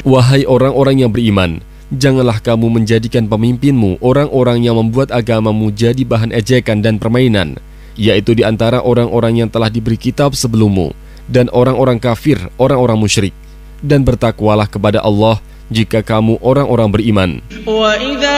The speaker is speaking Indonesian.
Wahai orang-orang yang beriman, janganlah kamu menjadikan pemimpinmu orang-orang yang membuat agamamu jadi bahan ejekan dan permainan, yaitu di antara orang-orang yang telah diberi kitab sebelummu, dan orang-orang kafir, orang-orang musyrik. Dan bertakwalah kepada Allah jika kamu orang-orang beriman.